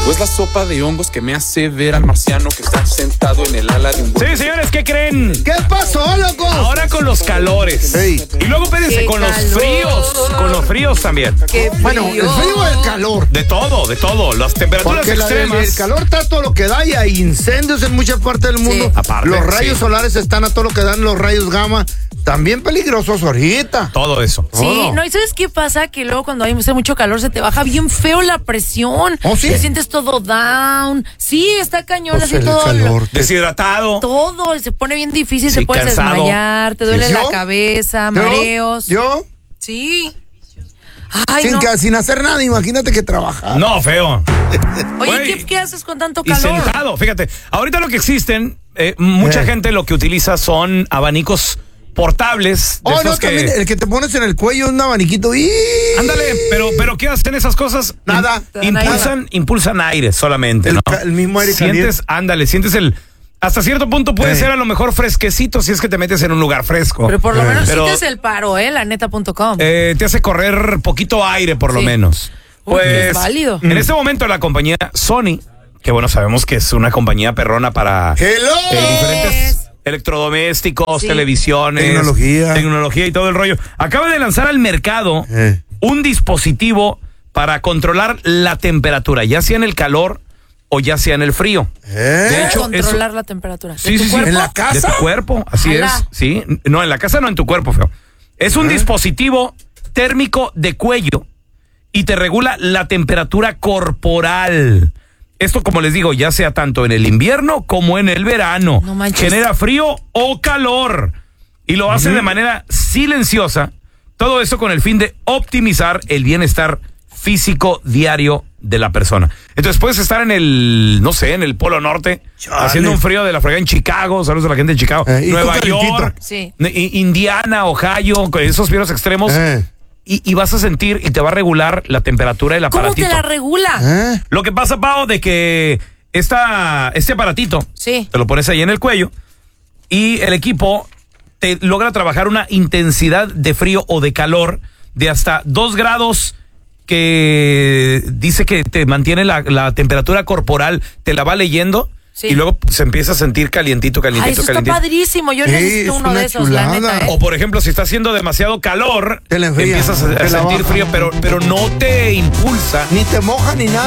¿O es la sopa de hongos que me hace ver al marciano que está sentado en el ala de un Sí, señores, ¿qué creen? ¿Qué pasó, loco? Ahora con los calores. Ey. Y luego pédense ¡Qué con los calor! fríos. Con los fríos también. Qué frío. Bueno, el frío o el calor. De todo, de todo. Las temperaturas Porque extremas. el calor está a todo lo que da y hay incendios en muchas partes del mundo. Sí. Aparte, los rayos sí. solares están a todo lo que dan, los rayos gamma. También peligrosos ahorita. Todo eso. Sí, Todo. no, ¿y sabes qué pasa? Que luego cuando hay mucho calor se te baja bien feo la presión. ¿Oh, sí? Te sientes todo down. Sí, está cañón, Pues así el todo. calor. Deshidratado. Todo, se pone bien difícil, Sí, te puedes cansado. desmayar, te duele ¿Yo? la cabeza, ¿Yo? mareos. ¿Yo? Sí. Ay, no. Sin hacer nada, imagínate que trabajar. No, feo. Oye, Güey. ¿qué haces con tanto Y calor? sentado, fíjate. Ahorita lo que existen, mucha gente lo que utiliza son abanicos portables. De Oh, estos no, también el que te pones en el cuello, un abaniquito. ¡Y! Ándale, pero ¿qué hacen esas cosas? Nada. Impulsan aire solamente, ¿no? El mismo aire sientes el... Hasta cierto punto puede ser a lo mejor fresquecito si es que te metes en un lugar fresco. Pero por lo menos Pero, quites el paro, la neta.com. te hace correr poquito aire por lo Sí. menos. Uy, Pues es válido. en este momento la compañía Sony, que bueno, sabemos que es una compañía perrona para ¡Hello! diferentes electrodomésticos, Sí. televisiones, tecnología y todo el rollo. Acaba de lanzar al mercado un dispositivo para controlar la temperatura, ya sea en el calor o ya sea en el frío. De hecho, controlar la temperatura. Sí, sí, sí. ¿En la casa? De tu cuerpo, así Ala. es. Sí, no, en la casa no, en tu cuerpo, feo. Es un dispositivo térmico de cuello y te regula la temperatura corporal. Esto, como les digo, ya sea tanto en el invierno como en el verano. No manches. Genera frío o calor. Y lo hace de manera silenciosa. Todo eso con el fin de optimizar el bienestar físico diario de la persona. Entonces puedes estar en el, no sé, en el Polo Norte, Chale. haciendo un frío de la fregada en Chicago, saludos a la gente de Chicago, Y Nueva tú calentito. York, Sí. Indiana, Ohio, con esos fríos extremos, y vas a sentir y te va a regular la temperatura del ¿Cómo aparatito. te la regula? Lo que pasa, Pao, de que este aparatito, Sí. te lo pones ahí en el cuello y el equipo te logra trabajar una intensidad de frío o de calor de hasta 2 grados que dice que te mantiene la temperatura corporal, te la va leyendo. Sí. Y luego se empieza a sentir calientito. Ay, eso está padrísimo. Yo necesito es uno una de esos, la chulada. neta. O por ejemplo, si está haciendo demasiado calor, Te la enfría, empiezas te a la sentir baja. frío, pero no te impulsa. Ni te moja ni nada.